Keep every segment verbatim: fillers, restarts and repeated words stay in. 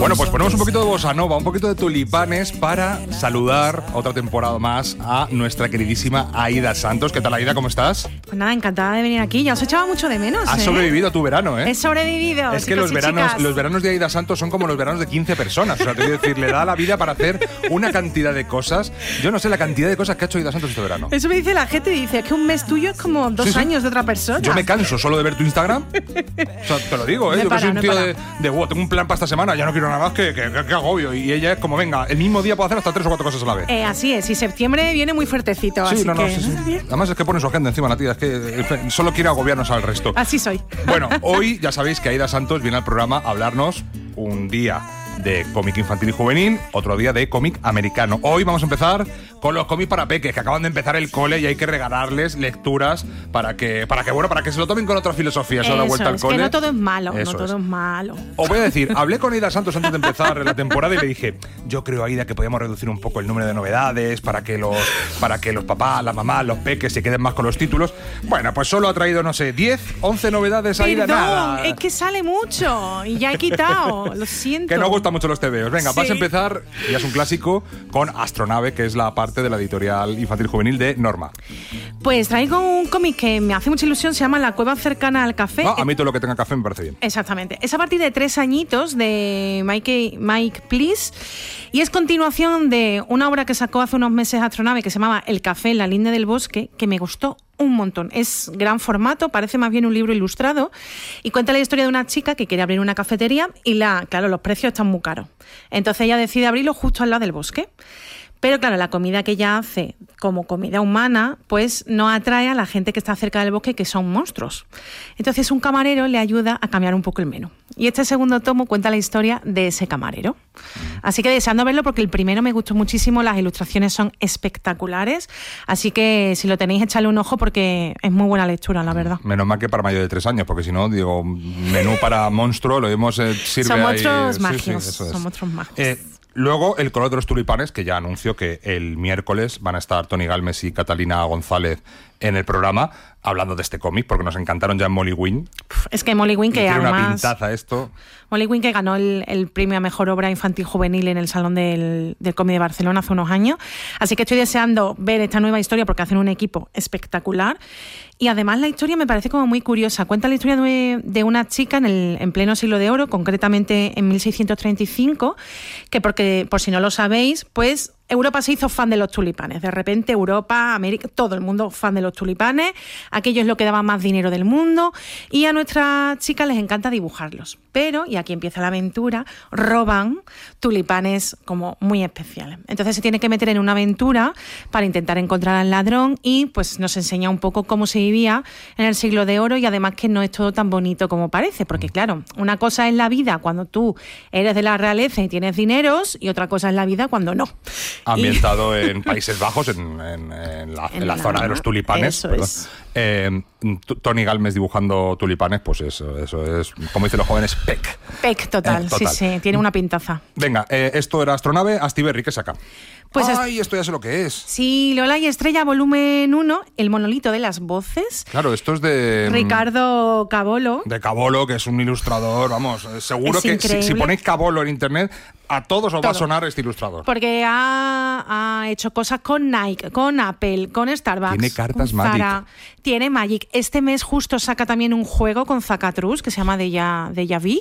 Bueno, pues ponemos un poquito de bossa nova, un poquito de Tulipanes para saludar otra temporada más a nuestra queridísima Aida Santos. ¿Qué tal, Aida? ¿Cómo estás? Pues nada, encantada de venir aquí. Ya os echaba mucho de menos. Has ¿eh? sobrevivido a tu verano, ¿eh? He sobrevivido. Es que los veranos, los veranos de Aida Santos son como los veranos de quince personas. O sea, te quiero decir, le da la vida para hacer una cantidad de cosas. Yo no sé la cantidad de cosas que ha hecho Aida Santos este verano. Eso me dice la gente, dice es que un mes tuyo es como dos sí, sí. años de otra persona. Yo me canso solo de ver tu Instagram. O sea, te lo digo, ¿eh? No Yo para, que soy un no tío para. de, de wow, tengo un plan para esta semana, ya no quiero nada más que, que, que, que agobio. Y ella es como, venga, el mismo día puedo hacer hasta tres o cuatro cosas a la vez. Eh, así es, y septiembre viene muy fuertecito. Sí, así no, no, que, sí, sí. Además es que pone su agenda encima la tía, es que en fin, solo quiere agobiarnos al resto. Así soy. Bueno, hoy ya sabéis que Aida Santos viene al programa a hablarnos un día de cómic infantil y juvenil, otro día de cómic americano. Hoy vamos a empezar con los cómics para peques, que acaban de empezar el cole y hay que regalarles lecturas para que, para que bueno, para que se lo tomen con otra filosofía, eso, la vuelta al es, cole. que no todo es malo, Eso no todo es. es malo. Os voy a decir, hablé con Aida Santos antes de empezar la temporada y le dije, yo creo, Aida, que podíamos reducir un poco el número de novedades para que los, para que los papás, las mamás, los peques se queden más con los títulos. Bueno, pues solo ha traído, no sé, diez, once novedades, Aida, Perdón, nada. es que sale mucho y ya he quitado, lo siento. Que no gustan mucho los tebeos. Venga, Sí. vas a empezar, ya es un clásico, con Astronave, que es la parte de la editorial infantil juvenil de Norma. Pues traigo un cómic que me hace mucha ilusión, se llama La cueva cercana al café. Ah, a mí todo lo que tenga café me parece bien. Exactamente. Es a partir de tres añitos de Mike, Mike Please y es continuación de una obra que sacó hace unos meses Astronave que se llamaba El café en la linde del bosque, que me gustó un montón. Es gran formato, parece más bien un libro ilustrado y cuenta la historia de una chica que quiere abrir una cafetería y, la, claro, los precios están muy caros. Entonces ella decide abrirlo justo al lado del bosque. Pero claro, la comida que ella hace como comida humana, pues no atrae a la gente que está cerca del bosque, que son monstruos. Entonces un camarero le ayuda a cambiar un poco el menú. Y este segundo tomo cuenta la historia de ese camarero. Así que deseando verlo porque el primero me gustó muchísimo, las ilustraciones son espectaculares. Así que si lo tenéis, echadle un ojo porque es muy buena lectura, la verdad. Menos mal que para mayor de tres años, porque si no, digo, menú para monstruo, lo vemos, eh, sirve son ahí. monstruos Sí, mágicos, sí, eso es. son monstruos mágicos. Eh, Luego, El color de los tulipanes, que ya anuncio que el miércoles van a estar Tony Galmes y Catalina González en el programa hablando de este cómic, porque nos encantaron ya en Molly Wynn. Es que Molly Wynn, que tiene además... una pintaza esto. Molly Wynn, que ganó el, el premio a Mejor Obra Infantil Juvenil en el Salón del, del Cómic de Barcelona hace unos años. Así que estoy deseando ver esta nueva historia porque hacen un equipo espectacular. Y además la historia me parece como muy curiosa. Cuenta la historia de, de una chica en, el, en pleno siglo de oro, concretamente en mil seiscientos treinta y cinco, que porque, por si no lo sabéis, pues Europa se hizo fan de los tulipanes. De repente Europa, América, todo el mundo fan de los tulipanes. Aquello es lo que daba más dinero del mundo. Y a nuestras chicas les encanta dibujarlos. Pero, y aquí empieza la aventura, roban tulipanes como muy especiales. Entonces se tiene que meter en una aventura para intentar encontrar al ladrón y pues nos enseña un poco cómo se vivía en el siglo de oro y además que no es todo tan bonito como parece. Porque claro, una cosa es la vida cuando tú eres de la realeza y tienes dineros y otra cosa es la vida cuando no. Ambientado y... en Países Bajos, en, en, en, la, en, en la, la zona de los tulipanes. Eso perdón. es. Eh, Tony Galmes dibujando tulipanes, pues eso, eso es, como dicen los jóvenes, pec. Pec total, eh, total. sí, sí, tiene una pintaza. Venga, eh, esto era Astronave, Astiberri, ¿qué saca? Pues Ay, esto ya sé lo que es. Sí, Lola y Estrella, volumen uno, El monolito de las voces. Claro, esto es de... Ricardo Cabolo. De Cabolo, que es un ilustrador, vamos, seguro Es que si, si ponéis Cabolo en internet, a todos os Todo. va a sonar este ilustrador. Porque ha, ha hecho cosas con Nike, con Apple, con Starbucks. Tiene cartas con Magic. Zara, tiene Magic. Este mes justo saca también un juego con Zacatrus que se llama Deja, Deja Vu.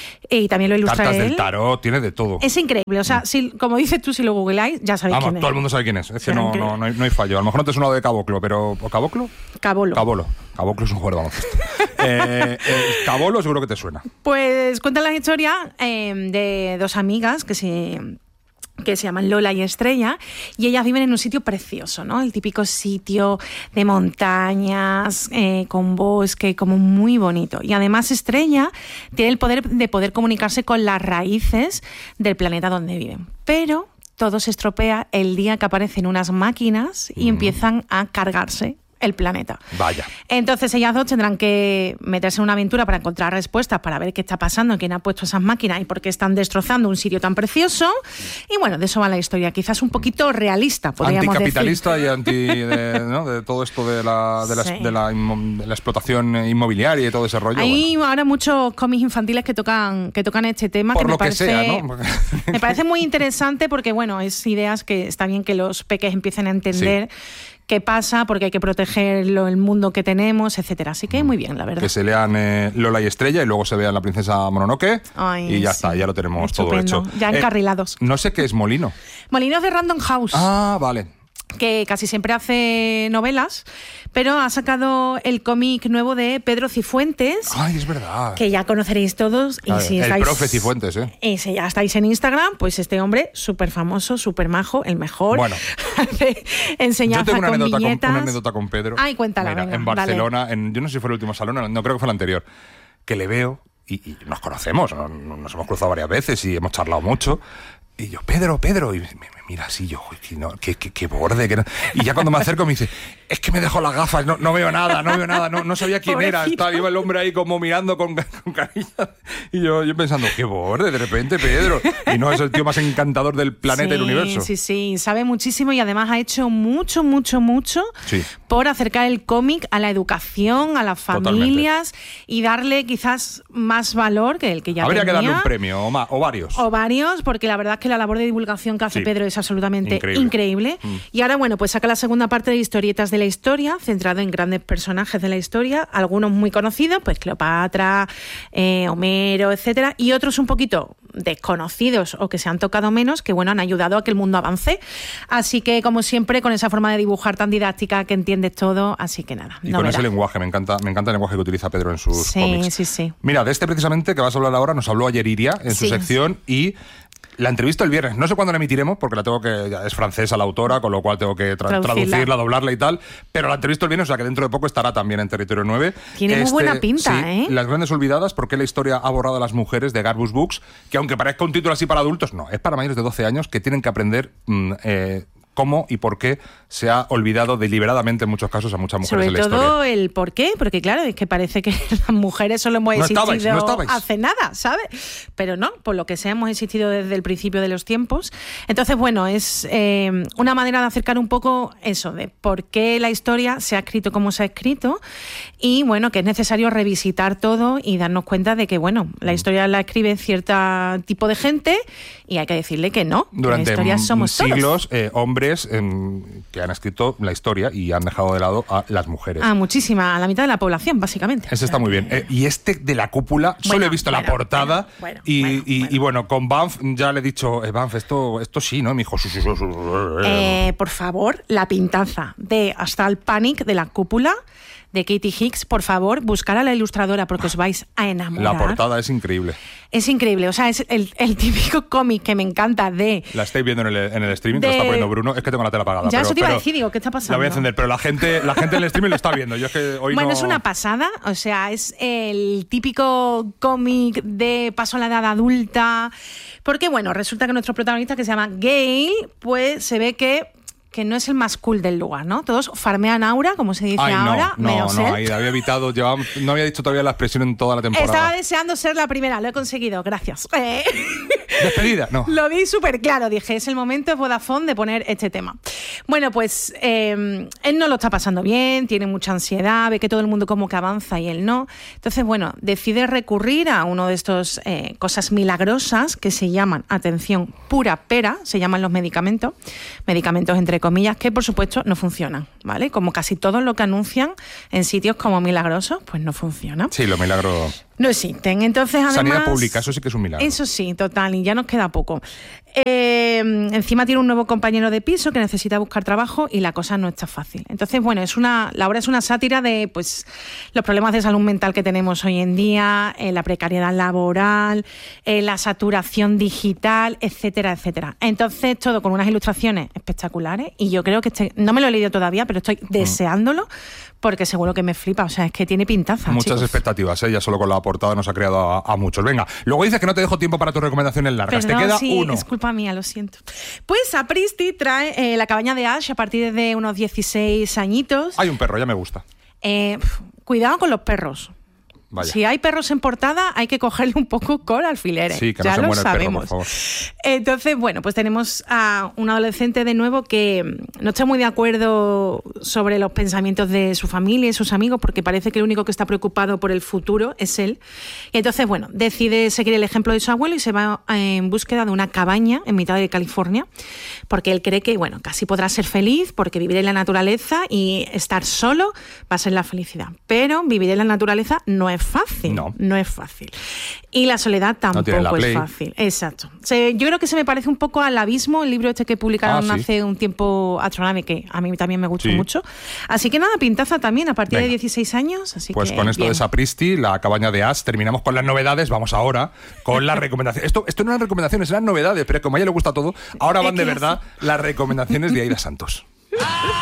Y también lo ilustra Cartas él. del tarot, tiene de todo. Es increíble. O sea, si, como dices tú, si lo googleáis, ya sabéis Vamos, quién es. todo el mundo sabe quién es. Es que Será no, increíble. no, no, hay, no hay fallo. A lo mejor no te suena de Caboclo, pero... ¿O Caboclo? Cabolo. Cabolo. Caboclo es un jugador de baloncesto. eh, eh, Cabolo seguro que te suena. Pues cuentan la historia eh, de dos amigas que se... que se llaman Lola y Estrella, y ellas viven en un sitio precioso, ¿no? El típico sitio de montañas, eh, con bosque, como muy bonito. Y además Estrella tiene el poder de poder comunicarse con las raíces del planeta donde viven. Pero todo se estropea el día que aparecen unas máquinas y mm. empiezan a cargarse el planeta. Vaya. Entonces ellas dos tendrán que meterse en una aventura para encontrar respuestas, para ver qué está pasando, quién ha puesto esas máquinas y por qué están destrozando un sitio tan precioso. Y bueno, de eso va la historia. Quizás un poquito realista, podríamos Anticapitalista decir. y anti de, ¿no? de todo esto de la, de, la, Sí. de, la, de la explotación inmobiliaria y todo ese rollo. Hay bueno. ahora muchos cómics infantiles que tocan que tocan este tema, Por que me lo que parece, sea, ¿no? me parece muy interesante porque, bueno, es ideas que está bien que los peques empiecen a entender Sí. qué pasa, porque hay que proteger lo- el mundo que tenemos, etcétera. Así que muy bien, la verdad. Que se lean eh, Lola y Estrella y luego se vean La princesa Mononoke. Ay, y ya sí. está, ya lo tenemos Estupendo. todo hecho. Ya Eh, encarrilados. no sé qué es Molino. Molinos de Random House. Ah, vale. Que casi siempre hace novelas, pero ha sacado el cómic nuevo de Pedro Cifuentes, Ay, es verdad. que ya conoceréis todos. Y A ver, si el estáis, profe Cifuentes, ¿eh? Y si ya estáis en Instagram, pues este hombre, súper famoso, súper majo, el mejor. Bueno. Hace enseñanza Yo tengo una con anécdota con, viñetas. una anécdota con Pedro. Ay, cuéntala, Mira, venga, en dale. Barcelona, en, yo no sé si fue el último salón, no creo que fue el anterior, que le veo y, y nos conocemos, ¿no? Nos hemos cruzado varias veces y hemos charlado mucho. Y yo, Pedro, Pedro, y me, me mira así, yo, que, no, que, que, que borde, que no. Y ya cuando me acerco me dice, es que me dejo las gafas, no, no veo nada, no veo nada, no, no sabía quién era, Pobrecito. estaba, iba el hombre ahí como mirando con, con cariño. Y yo, yo pensando, qué borde, de repente, Pedro. Y no es el tío más encantador del planeta y Sí, del universo. Sí, sí, sabe muchísimo y además ha hecho mucho, mucho, mucho Sí. por acercar el cómic a la educación, a las familias y darle quizás más valor que el que ya Habría tenía. que darle un premio o, ma- o varios. O varios, porque la verdad es que la labor de divulgación que hace Sí. Pedro es absolutamente Increíble. increíble. Mm. Y ahora, bueno, pues saca la segunda parte de Historietas de la Historia, centrado en grandes personajes de la historia, algunos muy conocidos, pues Cleopatra, eh, Homero, etcétera, y otros un poquito desconocidos o que se han tocado menos, que bueno, han ayudado a que el mundo avance. Así que, como siempre, con esa forma de dibujar tan didáctica que entiendes todo, así que nada. Y con novela. ese lenguaje, me encanta, me encanta el lenguaje que utiliza Pedro en sus Sí, cómics. sí, sí. Mira, de este precisamente que vas a hablar ahora, nos habló ayer Iria en su Sí. sección y la entrevista el viernes. No sé cuándo la emitiremos, porque la tengo que. Ya es francesa la autora, con lo cual tengo que tra- Traducirla. traducirla, doblarla y tal. Pero la entrevista el viernes, o sea que dentro de poco estará también en Territorio nueve. Tiene muy buena pinta, sí, ¿eh? Las grandes olvidadas, ¿por qué la historia ha borrado a las mujeres? De Garbus Books, que aunque parezca un título así para adultos, no, es para mayores de doce años que tienen que aprender. Mm, eh, cómo y por qué se ha olvidado deliberadamente en muchos casos a muchas mujeres Sobre en la historia. todo el por qué, porque claro, es que parece que las mujeres solo hemos No existido estabais, no estabais. hace nada, ¿sabes? Pero no, por lo que sea, hemos existido desde el principio de los tiempos. Entonces, bueno, es eh, una manera de acercar un poco eso, de por qué la historia se ha escrito como se ha escrito y, bueno, que es necesario revisitar todo y darnos cuenta de que, bueno, la historia la escribe cierto tipo de gente y hay que decirle que no, que Durante la historia somos siglos, todos. eh, hombres em, que han escrito la historia y han dejado de lado a las mujeres. Ah, muchísima, a la mitad de la población, básicamente. Ese está muy bien. Eh, y este de la cúpula, solo Bueno, he visto bueno, la portada. bueno, bueno, y, bueno, y- bueno. y bueno, con Banff ya le he dicho, eh, Banff, esto, esto sí, ¿no? Y me dijo, sí, sí, sí, sí. Eh, por favor, la pintaza de Astral Panic de la cúpula de Katie Hicks, por favor, buscar a la ilustradora porque os vais a enamorar. La portada es increíble. Es increíble, o sea, es el, el típico cómic que me encanta de... La estáis viendo en el, en el streaming, que De- lo está poniendo Bruno. Es que tengo la tela apagada. Ya pero- eso te iba a pero decir, digo, ¿qué está pasando? La voy a encender, pero la gente, la gente en el streaming lo está viendo. Yo es que hoy Bueno, no... es una pasada, o sea, es el típico cómic de paso a la edad adulta, porque bueno, resulta que nuestro protagonista, que se llama Gale, pues se ve que que no es el más cool del lugar, ¿no? Todos farmean aura, como se dice Ay, no, ahora, no, menos no, él. ahí había evitado, llevaba- no había dicho todavía la expresión en toda la temporada. Estaba deseando ser la primera, lo he conseguido, gracias. Eh, Despedida, no. Lo vi súper claro, dije, es el momento de Vodafone de poner este tema. Bueno, pues eh, él no lo está pasando bien, tiene mucha ansiedad, ve que todo el mundo como que avanza y él no. Entonces, bueno, decide recurrir a uno de estos eh, cosas milagrosas que se llaman, atención, pura pera, se llaman los medicamentos, medicamentos entre comillas, que por supuesto no funcionan, ¿vale? Como casi todo lo que anuncian en sitios como milagrosos, pues no funciona. Sí, los milagros. No existen. Entonces, además... Sanidad pública, eso sí que es un milagro. Eso sí, total, y ya nos queda poco. Eh, encima tiene un nuevo compañero de piso que necesita buscar trabajo y la cosa no está fácil. Entonces, bueno, es una, la obra es una sátira de pues los problemas de salud mental que tenemos hoy en día, eh, la precariedad laboral, eh, la saturación digital, etcétera, etcétera. Entonces, todo con unas ilustraciones espectaculares y yo creo que este, no me lo he leído todavía, pero estoy deseándolo porque seguro que me flipa. O sea, es que tiene pintaza. Muchas chicos. expectativas, ¿eh? Ya solo con la portada nos ha creado a, a muchos. Venga, luego dices que no te dejo tiempo para tus recomendaciones largas. Perdón, te queda sí, uno. Es culpa mía, lo siento. Pues Sapristi trae eh, La cabaña de Ash a partir de unos dieciséis añitos. Hay un perro, ya me gusta. Eh, cuidado con los perros. Vaya. Si hay perros en portada, hay que cogerle un poco con alfileres. Sí, que ya no se lo muera el perro, sabemos. por favor. Entonces, bueno, pues tenemos a un adolescente de nuevo que no está muy de acuerdo sobre los pensamientos de su familia y sus amigos, porque parece que el único que está preocupado por el futuro es él. Y entonces, bueno, decide seguir el ejemplo de su abuelo y se va en búsqueda de una cabaña en mitad de California, porque él cree que, bueno, casi podrá ser feliz porque vivir en la naturaleza y estar solo va a ser la felicidad. Pero vivir en la naturaleza no es fácil. No. No es fácil. Y la soledad tampoco No tiene la es Play. fácil. Exacto. Se, yo creo que se me parece un poco al Abismo, el libro este que publicaron Ah, sí. hace un tiempo Astronave, que a mí también me gustó Sí. mucho. Así que nada, pintaza también a partir Venga. de dieciséis años. Así Pues que, con esto bien. de Sapristi, La cabaña de Ash, terminamos con las novedades. Vamos ahora con las recomendaciones. Esto, esto no eran recomendaciones, eran novedades, pero como a ella le gusta todo, ahora Es van de que verdad las recomendaciones de Aida Santos.